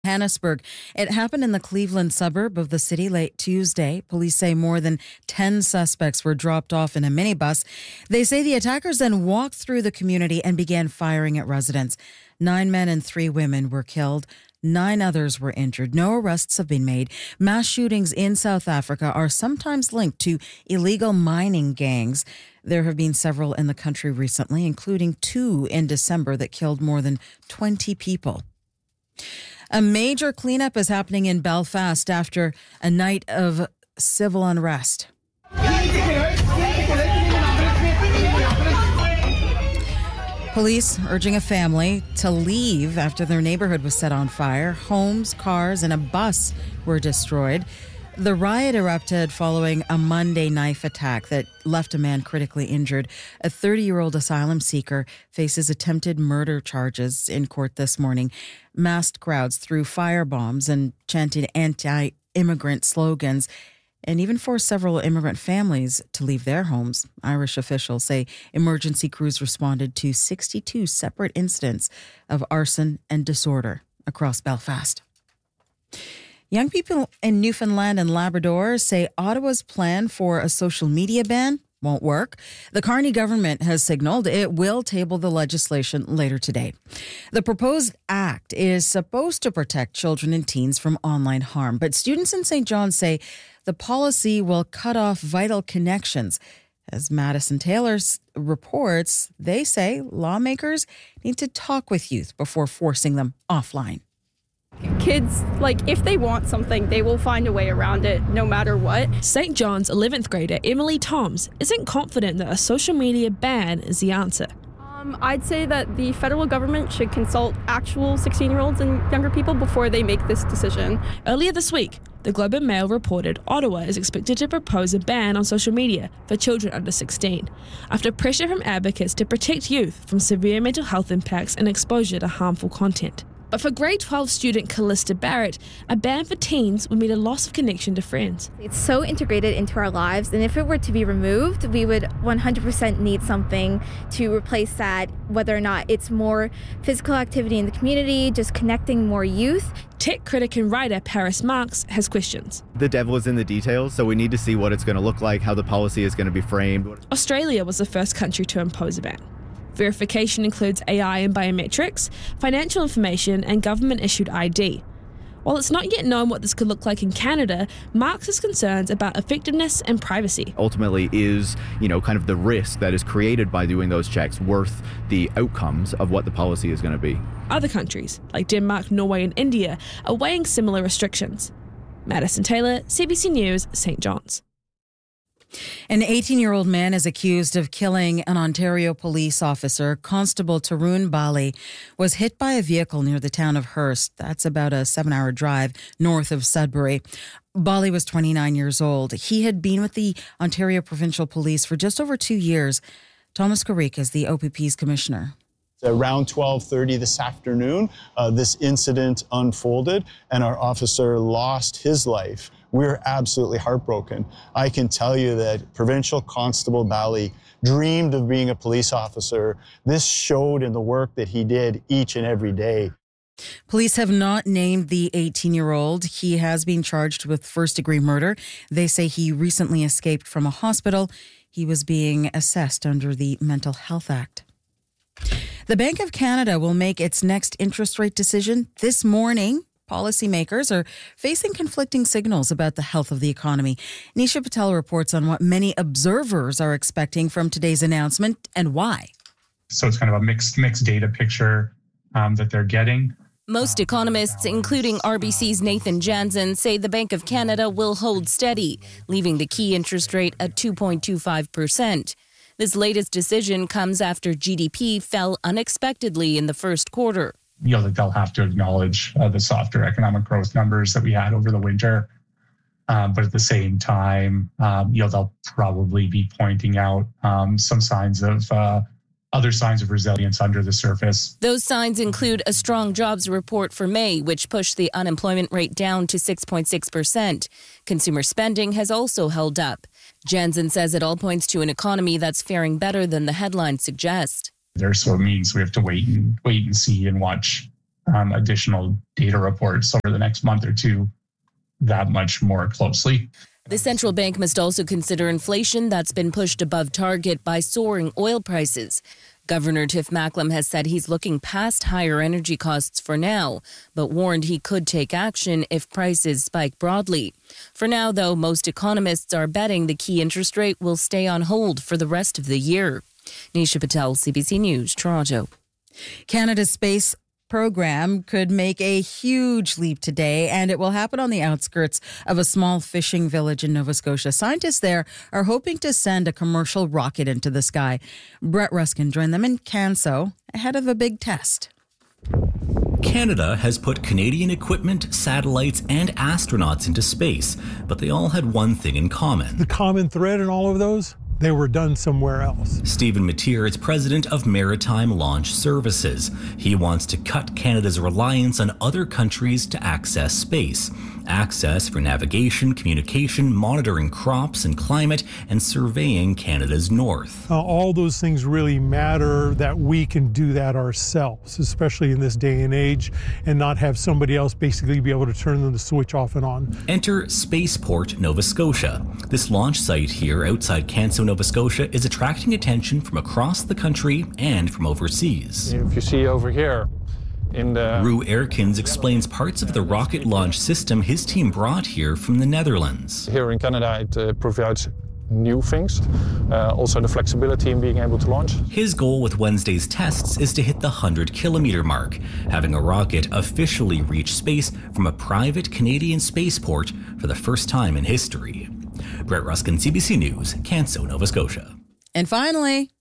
Johannesburg. It happened in the Cleveland suburb of the city late Tuesday. Police say more than 10 suspects were dropped off in a minibus. They say the attackers then walked through the community and began firing at residents. 9 men and 3 women were killed. 9 others were injured. No arrests have been made. Mass shootings in South Africa are sometimes linked to illegal mining gangs. There have been several in the country recently, including 2 in December that killed more than 20 people. A major cleanup is happening in Belfast after a night of civil unrest. Police urging a family to leave after their neighborhood was set on fire. Homes, cars, and a bus were destroyed. The riot erupted following a Monday knife attack that left a man critically injured. A 30-year-old asylum seeker faces attempted murder charges in court this morning. Masked crowds threw firebombs and chanted anti-immigrant slogans and even forced several immigrant families to leave their homes. Irish officials say emergency crews responded to 62 separate incidents of arson and disorder across Belfast. Young people in Newfoundland and Labrador say Ottawa's plan for a social media ban won't work. The Carney government has signaled it will table the legislation later today. The proposed act is supposed to protect children and teens from online harm, but students in St. John say the policy will cut off vital connections. As Madison Taylor reports, they say lawmakers need to talk with youth before forcing them offline. Kids, if they want something, they will find a way around it no matter what. St. John's 11th grader Emily Toms isn't confident that a social media ban is the answer. I'd say that the federal government should consult actual 16-year-olds and younger people before they make this decision. Earlier this week, the Globe and Mail reported Ottawa is expected to propose a ban on social media for children under 16, after pressure from advocates to protect youth from severe mental health impacts and exposure to harmful content. But for grade 12 student Callista Barrett, a ban for teens would mean a loss of connection to friends. It's so integrated into our lives, and if it were to be removed, we would 100% need something to replace that, whether or not it's more physical activity in the community, just connecting more youth. Tech critic and writer Paris Marks has questions. The devil is in the details, so we need to see what it's going to look like, how the policy is going to be framed. Australia was the first country to impose a ban. Verification includes AI and biometrics, financial information, and government-issued ID. While it's not yet known what this could look like in Canada, Marx has concerns about effectiveness and privacy. Ultimately, is, kind of the risk that is created by doing those checks worth the outcomes of what the policy is going to be? Other countries, like Denmark, Norway, and India, are weighing similar restrictions. Madison Taylor, CBC News, St. John's. An 18-year-old man is accused of killing an Ontario police officer. Constable Tarun Bali was hit by a vehicle near the town of Hearst. That's about a 7-hour drive north of Sudbury. Bali was 29 years old. He had been with the Ontario Provincial Police for just over 2 years. Thomas Carrick is the OPP's commissioner. Around 12:30 this afternoon, this incident unfolded and our officer lost his life. We're absolutely heartbroken. I can tell you that Provincial Constable Bali dreamed of being a police officer. This showed in the work that he did each and every day. Police have not named the 18-year-old. He has been charged with first-degree murder. They say he recently escaped from a hospital. He was being assessed under the Mental Health Act. The Bank of Canada will make its next interest rate decision this morning. Policymakers are facing conflicting signals about the health of the economy. Nisha Patel reports on what many observers are expecting from today's announcement and why. So it's kind of a mixed data picture that they're getting. Most economists, including RBC's Nathan Jansen, say the Bank of Canada will hold steady, leaving the key interest rate at 2.25%. This latest decision comes after GDP fell unexpectedly in the first quarter. They'll have to acknowledge the softer economic growth numbers that we had over the winter. But at the same time, they'll probably be pointing out some signs of other signs of resilience under the surface. Those signs include a strong jobs report for May, which pushed the unemployment rate down to 6.6%. Consumer spending has also held up. Jansen says it all points to an economy that's faring better than the headlines suggest. So it means we have to wait and see and watch additional data reports over the next month or two that much more closely. The central bank must also consider inflation that's been pushed above target by soaring oil prices. Governor Tiff Macklem has said he's looking past higher energy costs for now, but warned he could take action if prices spike broadly. For now, though, most economists are betting the key interest rate will stay on hold for the rest of the year. Nisha Patel, CBC News, Toronto. Canada's space program could make a huge leap today, and it will happen on the outskirts of a small fishing village in Nova Scotia. Scientists there are hoping to send a commercial rocket into the sky. Brett Ruskin joined them in Canso ahead of a big test. Canada has put Canadian equipment, satellites, and astronauts into space, but they all had one thing in common. The common thread in all of those? They were done somewhere else. Stephen Mateer is president of Maritime Launch Services. He wants to cut Canada's reliance on other countries to access space. Access for navigation, communication, monitoring crops and climate, and surveying Canada's north. All those things really matter, that we can do that ourselves, especially in this day and age, and not have somebody else basically be able to turn the switch off and on. Enter Spaceport, Nova Scotia. This launch site here outside Canso, Nova Scotia is attracting attention from across the country and from overseas. If you see over here, Rue Erkins explains parts of the rocket launch system his team brought here from the Netherlands. Here in Canada, it provides new things, also the flexibility in being able to launch. His goal with Wednesday's tests is to hit the 100-kilometer mark, having a rocket officially reach space from a private Canadian spaceport for the first time in history. Brett Ruskin, CBC News, Canso, Nova Scotia. And finally,